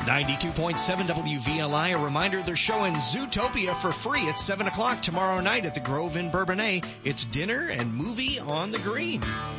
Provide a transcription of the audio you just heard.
92.7 WVLI, a reminder they're showing Zootopia for free at 7 o'clock tomorrow night at the Grove in Bourbonnais. It's dinner and movie on the green.